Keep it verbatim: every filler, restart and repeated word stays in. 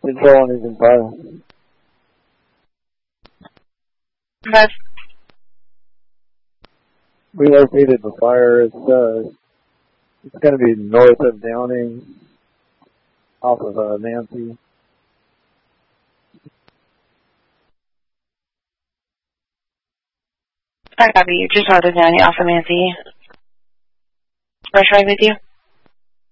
Control anything fire. Okay. We located the fire. It's, uh, it's going to be north of Downing, off of uh, Nancy. I copy you. Just north of Downing, off of Nancy. Rush right with you?